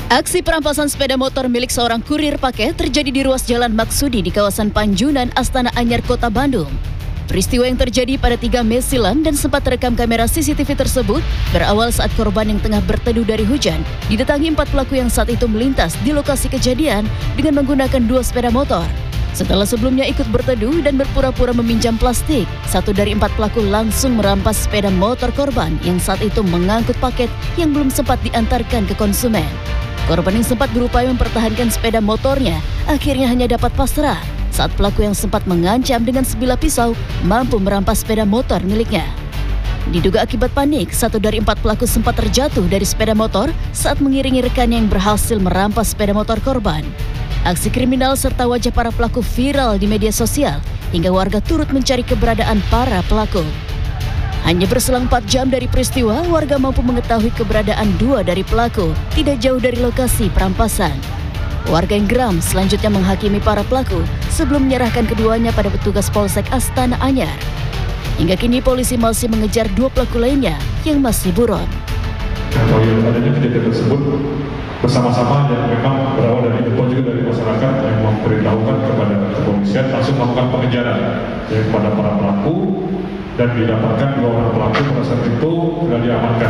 Aksi perampasan sepeda motor milik seorang kurir paket terjadi di ruas Jalan Maksudi di kawasan Panjunan, Astana Anyar, Kota Bandung. Peristiwa yang terjadi pada 3 Mei silam dan sempat terekam kamera CCTV tersebut berawal saat korban yang tengah berteduh dari hujan didatangi 4 pelaku yang saat itu melintas di lokasi kejadian dengan menggunakan 2 sepeda motor. Setelah sebelumnya ikut berteduh dan berpura-pura meminjam plastik, 1 dari 4 pelaku langsung merampas sepeda motor korban yang saat itu mengangkut paket yang belum sempat diantarkan ke konsumen. Korban yang sempat berupaya mempertahankan sepeda motornya akhirnya hanya dapat pasrah saat pelaku yang sempat mengancam dengan sebilah pisau mampu merampas sepeda motor miliknya. Diduga akibat panik, 1 dari 4 pelaku sempat terjatuh dari sepeda motor saat mengiringi rekannya yang berhasil merampas sepeda motor korban. Aksi kriminal serta wajah para pelaku viral di media sosial hingga warga turut mencari keberadaan para pelaku. Hanya berselang 4 jam dari peristiwa, warga mampu mengetahui keberadaan 2 dari pelaku tidak jauh dari lokasi perampasan. Warga yang geram selanjutnya menghakimi para pelaku sebelum menyerahkan keduanya pada petugas Polsek Astana Anyar. Hingga kini polisi masih mengejar 2 pelaku lainnya yang masih buron. Adanya kejadian tersebut bersama-sama yang memang berawal dari info juga dari masyarakat yang memberitahukan kepada kepolisian langsung melakukan pengejaran kepada para pelaku dan didapatkan 2 orang pelaku pada saat itu sudah diamankan.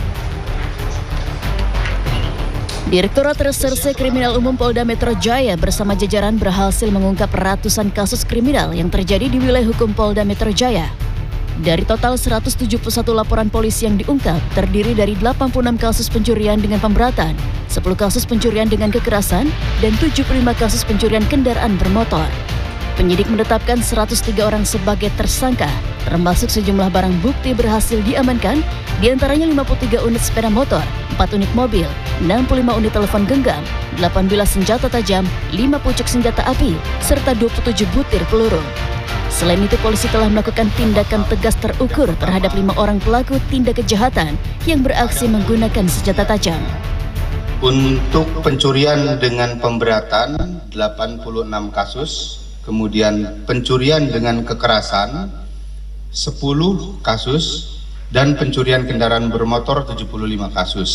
Direktorat Reserse Kriminal Umum Polda Metro Jaya bersama jajaran berhasil mengungkap ratusan kasus kriminal yang terjadi di wilayah hukum Polda Metro Jaya. Dari total 171 laporan polisi yang diungkap, terdiri dari 86 kasus pencurian dengan pemberatan, 10 kasus pencurian dengan kekerasan, dan 75 kasus pencurian kendaraan bermotor. Penyidik menetapkan 103 orang sebagai tersangka, termasuk sejumlah barang bukti berhasil diamankan, diantaranya 53 unit sepeda motor, 4 unit mobil, 65 unit telepon genggam, 18 senjata tajam, 5 pucuk senjata api, serta 27 butir peluru. Selain itu, polisi telah melakukan tindakan tegas terukur terhadap 5 orang pelaku tindak kejahatan yang beraksi menggunakan senjata tajam. Untuk pencurian dengan pemberatan 86 kasus, kemudian pencurian dengan kekerasan 10 kasus, dan pencurian kendaraan bermotor 75 kasus.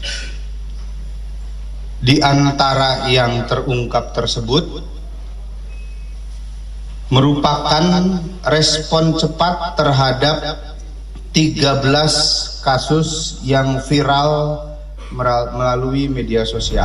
Di antara yang terungkap tersebut merupakan respon cepat terhadap 13 kasus yang viral melalui media sosial.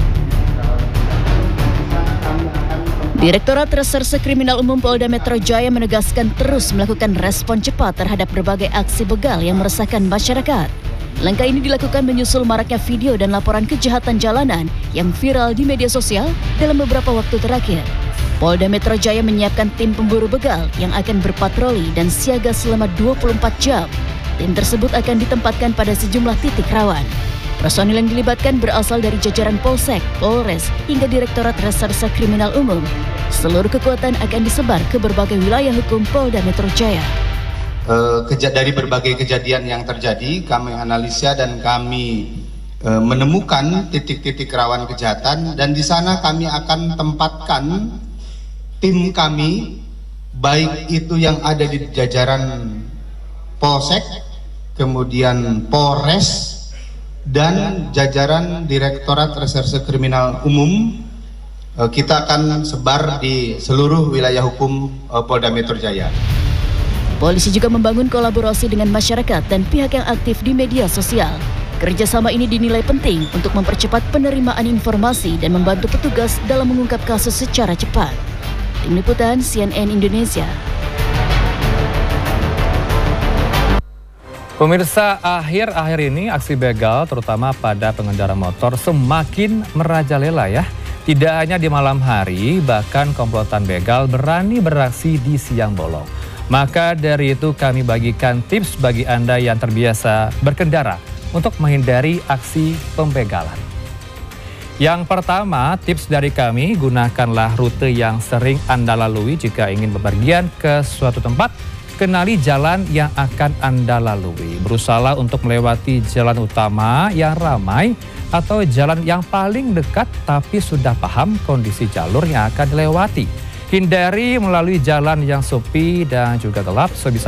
Direktorat Reserse Kriminal Umum Polda Metro Jaya menegaskan terus melakukan respon cepat terhadap berbagai aksi begal yang meresahkan masyarakat. Langkah ini dilakukan menyusul maraknya video dan laporan kejahatan jalanan yang viral di media sosial dalam beberapa waktu terakhir. Polda Metro Jaya menyiapkan tim pemburu begal yang akan berpatroli dan siaga selama 24 jam. Tim tersebut akan ditempatkan pada sejumlah titik rawan. Personil yang dilibatkan berasal dari jajaran Polsek, Polres, hingga Direktorat Reserse Kriminal Umum. Seluruh kekuatan akan disebar ke berbagai wilayah hukum Polda Metro Jaya. Dari berbagai kejadian yang terjadi, kami analisa dan kami menemukan titik-titik rawan kejahatan, dan di sana kami akan tempatkan tim kami, baik itu yang ada di jajaran Polsek, kemudian Polres, dan jajaran Direktorat Reserse Kriminal Umum. Kita akan sebar di seluruh wilayah hukum Polda Metro Jaya. Polisi juga membangun kolaborasi dengan masyarakat dan pihak yang aktif di media sosial. Kerjasama ini dinilai penting untuk mempercepat penerimaan informasi dan membantu petugas dalam mengungkap kasus secara cepat. Tim Liputan CNN Indonesia. Pemirsa, akhir-akhir ini aksi begal terutama pada pengendara motor semakin merajalela ya. Tidak hanya di malam hari, bahkan komplotan begal berani beraksi di siang bolong. Maka dari itu kami bagikan tips bagi Anda yang terbiasa berkendara untuk menghindari aksi pembegalan. Yang pertama, tips dari kami, gunakanlah rute yang sering Anda lalui jika ingin bepergian ke suatu tempat. Kenali jalan yang akan Anda lalui. Berusahalah untuk melewati jalan utama yang ramai atau jalan yang paling dekat tapi sudah paham kondisi jalur yang akan dilewati. Hindari melalui jalan yang sepi dan juga gelap sebisa